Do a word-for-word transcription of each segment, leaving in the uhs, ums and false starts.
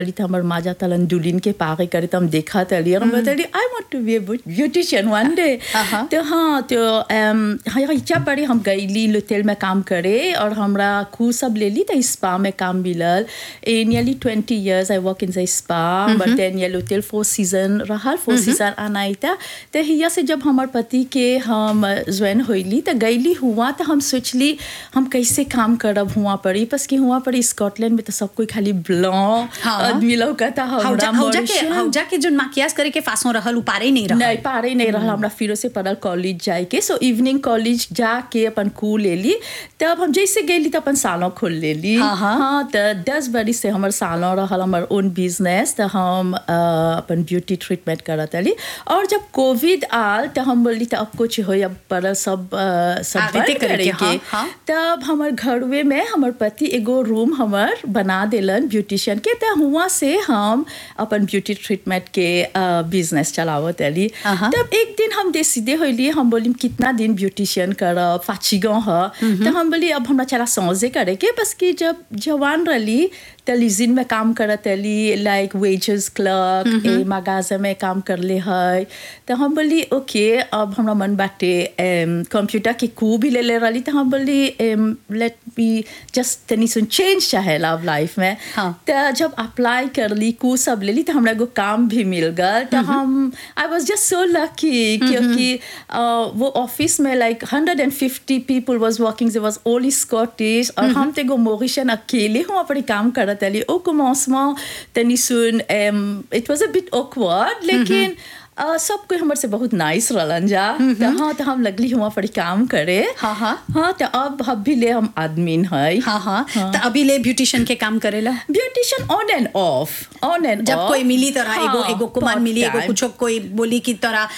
तो हमार माजा तलन दुलिन के पागे करे तो हम देखा तली और हम बताली I want to be a beautician one day तो हाँ तो हाँ इच्छा पड़ी हम गईली लोटेल में काम करे और हमरा खूब सब ले ली तो स्पा में काम मिलल ए nearly twenty years I work in the spa बट देन ये लोटेल फोर सीजन रहा फोर सीजन आना था तो हिया से जब हमार पति के हम ज्वाइन होइली तो गईली हुआ तो हम सोचली हम कैसे काम करब हुआ पड़ी बस कि हुआ पड़ी स्कॉटलैंड में तो सब कोई खाली ब्लॉ आदमी लौकता हमरा हौजा के हौजा के जो माकियाज करे के फासों रहल उ पारे नहीं रहल नहीं पारे नहीं रहल हमरा फिर से पड़ल कॉलेज जाए के सो इवनिंग कॉलेज जाके अपन कू ले ली तब हम जैसे गेली तो अपन सालों खोल ले ली हाँ हाँ तो दस बरी से हमर सालों रहल हमर ओन बिजनेस तो हम अपन ब्यूटी ट्रीटमेंट करत रही और जब कोविड आल तो हम बोली तो अब कुछ हो अब पर सब सब बंद करे के तब हमर घरवे में हमर पति एगो रूम हमर बना देलन ब्यूटिशियन के तो हुआ से हम अपन ब्यूटी ट्रीटमेंट के बिजनेस चलावत रही तब एक दिन हम दे सीधे होइली हम बोली कितना दिन ब्यूटिशियन करब फाचिगो ह तो हम बोली अब हमरा चला सौजे करे के बस कि जब जवान रही टेलीविजन में काम करत रही लाइक वेजेस क्लर्क ए मगाजा में काम कर ले है तो हम बोली ओके अब हमरा मन बाटे कंप्यूटर के कू भी ले ले रही तो हम बोली लेट बी जस्ट तनी सुन चेंज चाहे लव लाइफ में तो जब अप्लाई कर ली कू सब ले ली तो हमरा एगो काम भी मिल गया तो हम I was just so lucky क्योंकि वो ऑफिस में लाइक हंड्रेड एंड फिफ्टी पीपल वाज वर्किंग वाज ओनली स्कॉटिश और हम तो एगो मोरिशियन अकेले हूँ अपने काम कर तली ओ commencement तनी soon it was a bit awkward लेकिन Uh, सब कोई हमर से बहुत नाइस रहलन जा तो हाँ तो हम लगली हुआ पर काम करे हाँ हाँ हाँ तो अब अभी ले हम आदमीन है हाँ हाँ तो अभी ले ब्यूटिशियन के काम करेला beautician on end of on and जब कोई मिली तरह हाँ, एगो एगो कुमार मिली एगो कुछ कोई बोली की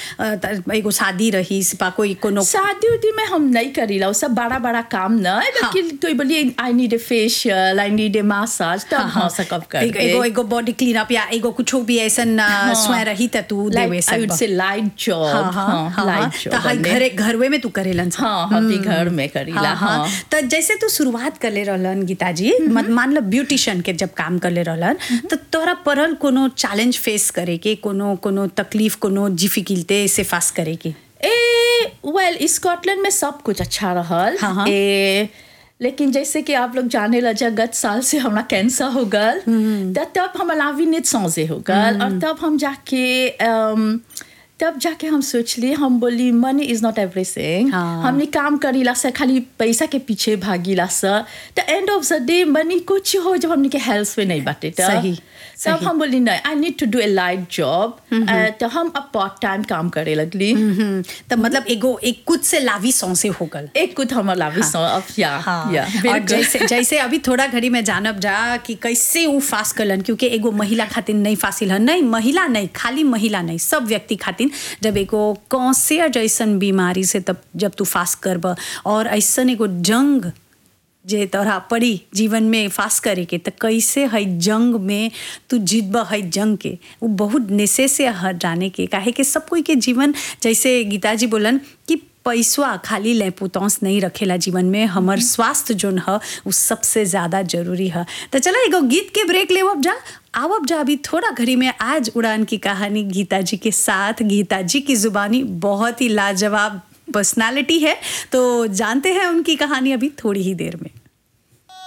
तरह एगो शादी रही सिपा कोई कोनो शादी उदी में हम नहीं करीला वो सब बड़ा बड़ा काम न लेकिन कोई बोली I need a facial I need a massage तब हाँ सब कर एगो एगो बॉडी क्लीन अप या एगो कुछ भी ऐसन स्वयं रही त तू देवे I would say light job. हाँ हाँ हाँ light job. तो घरे घरवे में तू करेलन हाँ हम भी घर में करीला हाँ तो जैसे तू शुरुआत कर ले रहलन गीता जी मान लो ब्यूटिशियन के जब काम कर ले रहलन तो तोरा परल कोनो चैलेंज फेस करे के कोनो कोनो तकलीफ कोनो डिफिकल्टी से फेस करे के ए वेल स्कॉटलैंड में सब कुछ अच्छा रहल हाँ ए लेकिन जैसे कि आप लोग जाने लगा गत साल से हमारा कैंसर हो गल तब हम लाविनेट सौजे हो गल और तब हम जाके तब जाके हम सोच लिए हम बोली मनी इज नॉट एवरीथिंग हमने काम करीला से खाली पैसा के पीछे भागीला से the end of the day मनी कुछ हो जब हमने के हेल्थ पे नहीं बाटे सही तब हम बोली नहीं I need two do a light job तो हम अब पार्ट टाइम काम करे लगली तब मतलब एगो एक कुछ से लावी सौंसे हो गल एक कुछ हमर लावी सौ अब या या और जैसे जैसे अभी थोड़ा घड़ी में जानब जा कि कैसे वो फास करलन क्योंकि एगो महिला खातिर नहीं फासिल है नहीं महिला नहीं खाली महिला नहीं सब व्यक्ति खातिर जब एगो कैंसर जैसन बीमारी से तब जब तू फास करब और ऐसन एगो जंग जे तोरा पड़ी जीवन में फास करे के तो कैसे है जंग में तू जीतब है जंग के वो बहुत नेसे से हट जाने के काहे कि सब कोई के जीवन जैसे गीता जी बोलन कि पैसा खाली लेपुतौस नहीं रखेला जीवन में हमर स्वास्थ्य जोन है वो सबसे ज़्यादा जरूरी है तो चला एगो गीत के ब्रेक ले अब जा आवब जा अभी थोड़ा घड़ी में आज उड़ान की कहानी गीता जी के साथ गीता जी की जुबानी बहुत ही लाजवाब पर्सनालिटी है तो जानते हैं उनकी कहानी अभी थोड़ी ही देर में।